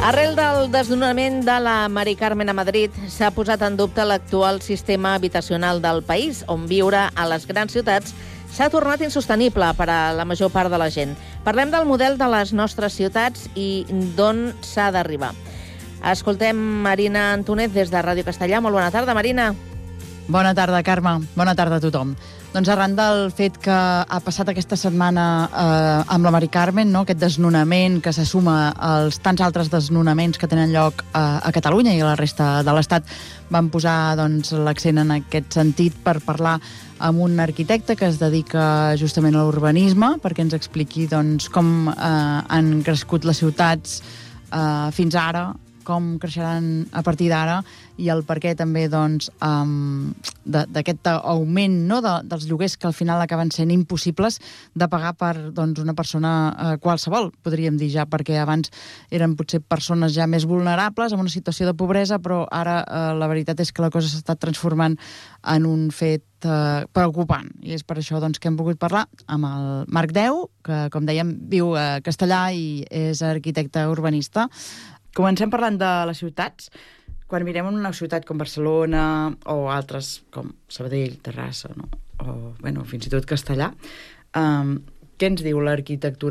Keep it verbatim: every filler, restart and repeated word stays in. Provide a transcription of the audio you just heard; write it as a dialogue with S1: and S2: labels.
S1: Arrel del desnonament de la Mari Carmen a Madrid, s'ha posat en dubte l'actual sistema habitacional del país, on viure a les grans ciutats s'ha tornat insostenible per a la major part de la gent. Parlem del model de les nostres ciutats i d'on s'ha d'arribar. Escoltem Marina Antúnez des de Ràdio Castellà. Molt bona tarda, Marina.
S2: Bona tarda, Carme. Bona tarda a tothom. Doncs arran del fet que ha passat aquesta setmana eh, amb la Mari Carmen, no? Aquest desnonament que se suma als tants altres desnonaments que tenen lloc eh, a Catalunya i a la resta de l'Estat, van posar doncs, l'accent en aquest sentit per parlar amb un arquitecte que es dedica justament a l'urbanisme, perquè ens expliqui doncs, com eh, han crescut les ciutats eh, fins ara, com creixeran a partir d'ara i el perquè també doncs, um, d'aquest augment, no, de, dels lloguers que al final acaben sent impossibles de pagar per doncs, una persona uh, qualsevol, podríem dir ja, perquè abans eren potser persones ja més vulnerables, en una situació de pobresa, però ara uh, la veritat és que la cosa s'està transformant en un fet uh, preocupant. I és per això doncs, que hem volgut parlar amb el Marc Deu, que, com dèiem, viu a Castellà i és arquitecte urbanista. Comencem parlant de les ciutats. Quan mirem en una ciutat com Barcelona o altres com Sabadell, Terrassa, no? O bueno, fins i tot Castellà, um, què ens diu l'arquitectura